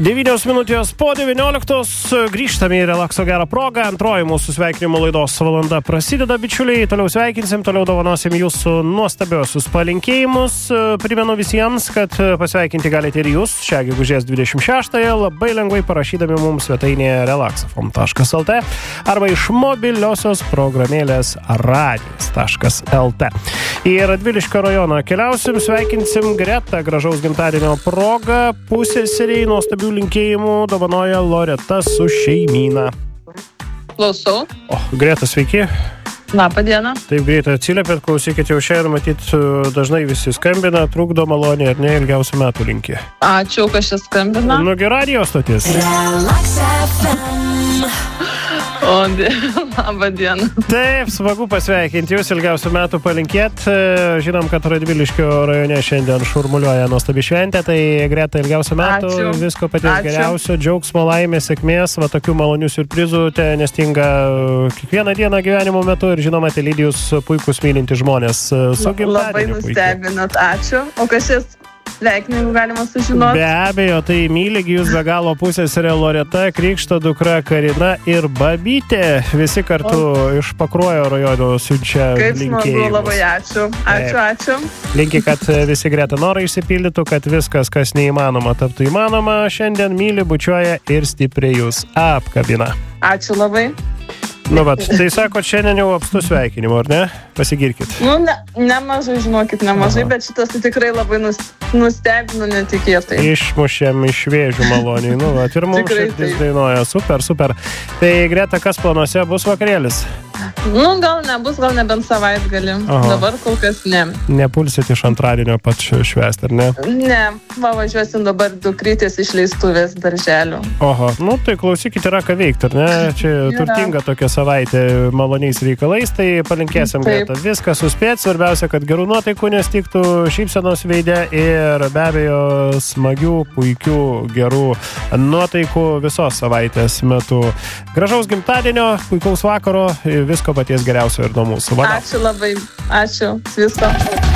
9 minutės po 19 grįžtame į Relakso gerą progą. Antroji mūsų sveikinimo laidos valanda prasideda, bičiuliai. Toliau sveikinsim, toliau dovanosim jūsų nuostabiosius palinkėjimus. Primenu visiems, kad pasveikinti galite ir jūs šią gegužės 26-ąją labai lengvai parašydami mums svetainėje relaxafm.lt arba iš mobiliosios programėlės radijas.lt. Į Radviliškio rajoną keliausim, sveikinsim Gretą gražaus gimtadienio progą. Pusėseriai nuostabių linkėjimų dovanoja Loreta su šeimyna. Klausau. Greta, sveiki. Labą dieną. Taip greitai atsiliepėt, klausykit, jau šiandien matyt dažnai visi skambina, trukdo maloniai ar ne, ilgiausių metų linki. Ačiū, kas čia skambina. Nugi radijo stotis. Labą dieną. Taip, smagu pasveikinti jūs, ilgiausių metų palinkėt. Žinom, kad Radviliškio rajone šiandien šurmuliuoja nuostabi šventė, tai Greta, ilgiausių metų, Ačiū. Visko paties geriausio, džiaugsmo, laimės, sėkmės, va tokių malonių siurprizų, nestinga kiekvieną dieną gyvenimo metu ir žinoma, tai lydi jūs puikus mylinti žmonės. Su Labai nustebinat, ačiū. O kas šis sveikinimų galima sužinoti? Be abejo, tai myligi jūs be galo pusėserė Loreta, krikšto dukra Karina ir babytė. Visi kartu iš Pakruojo rajono siunčia linkėjimus. Kaip smagu, labai ačiū. Ačiū. Linki, kad visi Greta norai išsipildytų, kad viskas, kas neįmanoma, taptų įmanoma. Šiandien myli, bučiuoja ir stipriai jūs apkabina. Ačiū labai. Nu, bet tai sako, šiandien jau apstu sveikinimo, ar ne? Pasigirkit. Nu, nemažai, žinokit, bet šitas tikrai labai nustebino netikėtai. Išmušėm iš vėžių maloniai. Nu, vat, ir mums širdis dainuoja. Super. Tai Greta, kas planuose bus vakarėlis? Nu, gal nebus, gal nebent savaitgalį. Dabar kol kas ne. Nepulsit iš antradienio pat švęsti, ar ne? Ne, važiuosim dabar dukrytės išleistuvės darželių. Oho, nu tai klausykit, yra ką veikti, ar ne? Čia turtinga tokia savaitė maloniais reikalais, tai palinkėsim Greta. Viską suspėt, svarbiausia, kad gerų nuotaikų nestiktų, šypsenos veide ir be abejo smagių, puikių, gerų nuotaikų visos savaitės metu. Gražaus gimtadienio, puikaus vakaro, visko paties geriausio ir nuo mūsų. Ačiū labai, ačiū. Viso.